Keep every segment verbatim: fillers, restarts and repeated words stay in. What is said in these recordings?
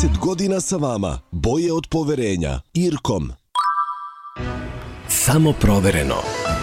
trideset godina sa vama. Boje od poverenja. Irkom. Samo provereno.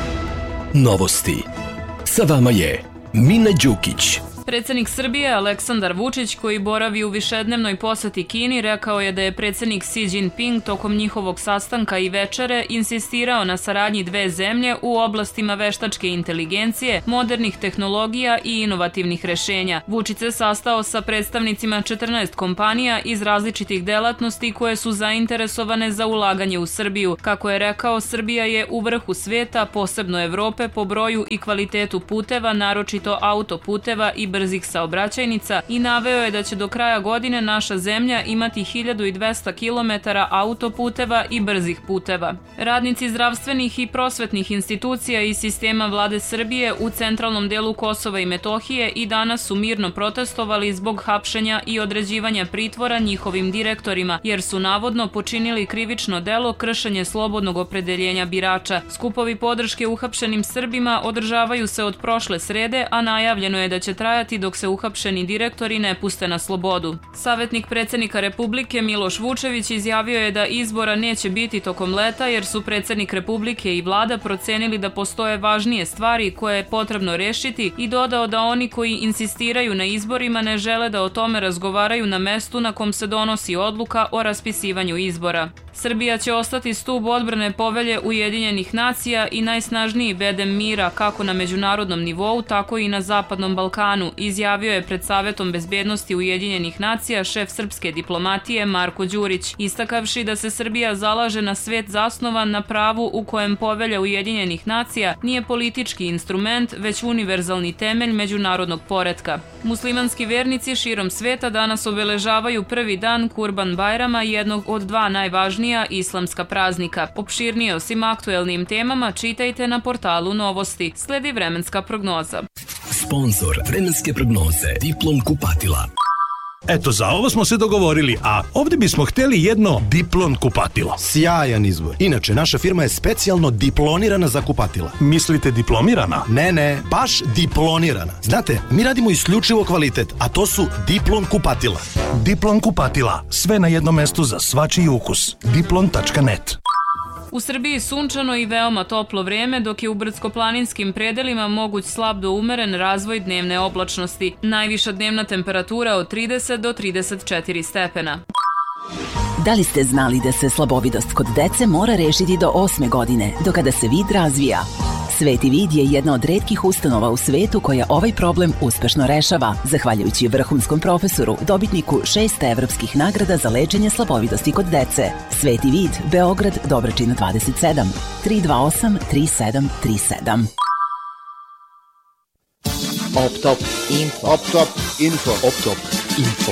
Novosti. Sa vama je Mina Đukić. Predsednik Srbije Aleksandar Vučić, koji boravi u višednevnoj poseti Kini, rekao je da je predsednik Xi Jinping tokom njihovog sastanka i večere insistirao na saradnji dve zemlje u oblastima veštačke inteligencije, modernih tehnologija i inovativnih rešenja. Vučić se sastao sa predstavnicima četrnaest kompanija iz različitih delatnosti koje su zainteresovane za ulaganje u Srbiju. Kako je rekao, Srbija je u vrhu sveta, posebno Evrope, po broju i kvalitetu puteva, naročito autoputeva i brzih saobraćajnica, i naveo je da će do kraja godine naša zemlja imati hiljadu dvesta kilometara autoputeva i brzih puteva. Radnici zdravstvenih i prosvetnih institucija i sistema vlade Srbije u centralnom delu Kosova i Metohije i danas su mirno protestovali zbog hapšenja i određivanja pritvora njihovim direktorima, jer su navodno počinili krivično delo kršenje slobodnog opredeljenja birača. Skupovi podrške uhapšenim Srbima održavaju se od prošle srede, a najavljeno je da će trajati dok se uhapšeni direktori ne puste na slobodu. Savetnik predsednika Republike Miloš Vučević izjavio je da izbora neće biti tokom leta, jer su predsednik Republike i vlada procenili da postoje važnije stvari koje je potrebno rešiti, i dodao da oni koji insistiraju na izborima ne žele da o tome razgovaraju na mestu na kom se donosi odluka o raspisivanju izbora. Srbija će ostati stub odbrane povelje Ujedinjenih nacija i najsnažniji bedem mira kako na međunarodnom nivou, tako i na Zapadnom Balkanu, izjavio je pred Savetom bezbednosti Ujedinjenih nacija šef srpske diplomatije Marko Đurić, istakavši da se Srbija zalaže na svet zasnovan na pravu u kojem povelja Ujedinjenih nacija nije politički instrument, već univerzalni temelj međunarodnog poretka. Muslimanski vernici širom sveta danas obeležavaju prvi dan Kurban Bajrama, jednog od dva najvažnija islamska praznika. Opširnije o svim aktuelnim temama čitajte na portalu Novosti. Sledi vremenska prognoza. Sponzor vremenske prognoze Diplom kupatila. Eto, za ovo smo se dogovorili, a ovdje bismo hteli jedno Diplon kupatilo. Sjajan izbor. Inače, naša firma je specijalno diplonirana za kupatila. Mislite diplomirana? Ne, ne, baš diplonirana. Znate, mi radimo isključivo kvalitet, a to su Diplon kupatila. Diplon kupatila. Sve na jednom mestu za svačiji ukus. diplon tačka net. U Srbiji sunčano i veoma toplo vreme, dok je u brdsko-planinskim predelima moguć slab do umeren razvoj dnevne oblačnosti. Najviša dnevna temperatura od trideset do trideset četiri stepena. Da li ste znali da se slabovidost kod dece mora rešiti do osme godine, do kada se vid razvija? Sveti vid je jedna od retkih ustanova u svetu koja ovaj problem uspešno rešava, zahvaljujući vrhunskom profesoru, dobitniku šest evropskih nagrada za lečenje slabovidosti kod dece. Sveti vid, Beograd, Dobračina dvadeset sedam, tri dva osam tri sedam tri sedam. Optop Info. Optop Info. Optop Info.